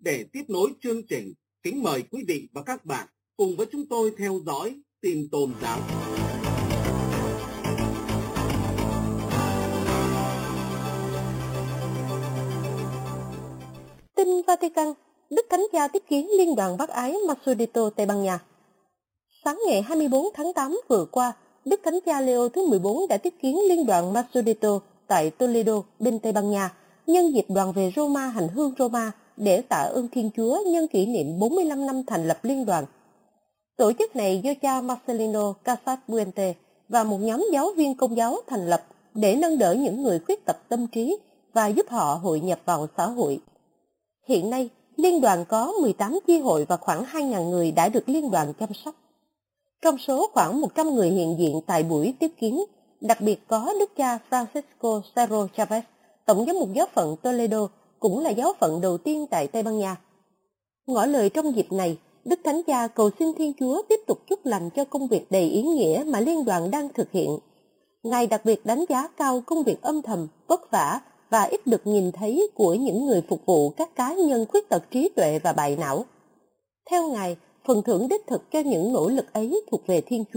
Để tiếp nối chương trình, kính mời quý vị và các bạn cùng với chúng tôi theo dõi tin tôn giáo. Tin Vatican, Đức Thánh Cha tiếp kiến Liên đoàn Bác ái Massudito, Tây Ban Nha. Sáng ngày 24 tháng 8 vừa qua, Đức Thánh Cha Leo thứ 14 đã tiếp kiến Liên đoàn Massudito tại Toledo, bên Tây Ban Nha, nhân dịp đoàn về Roma hành hương Roma để tạ ơn Thiên Chúa nhân kỷ niệm 45 năm thành lập liên đoàn. Tổ chức này do cha Marcelino Casasbuente và một nhóm giáo viên Công giáo thành lập để nâng đỡ những người khuyết tật tâm trí và giúp họ hội nhập vào xã hội. Hiện nay, liên đoàn có 18 chi hội và khoảng 2.000 người đã được liên đoàn chăm sóc. Trong số khoảng 100 người hiện diện tại buổi tiếp kiến, đặc biệt có Đức cha Francisco Cerro Chavez, tổng giám mục giáo phận Toledo, cũng là giáo phận đầu tiên tại Tây Ban Nha. Ngỏ lời trong dịp này, Đức Thánh Cha cầu xin Thiên Chúa tiếp tục chúc lành cho công việc đầy ý nghĩa mà liên đoàn đang thực hiện. Ngài đặc biệt đánh giá cao công việc âm thầm, vất vả và ít được nhìn thấy của những người phục vụ các cá nhân khuyết tật trí tuệ và bại não. Theo Ngài, phần thưởng đích thực cho những nỗ lực ấy thuộc về Thiên Chúa.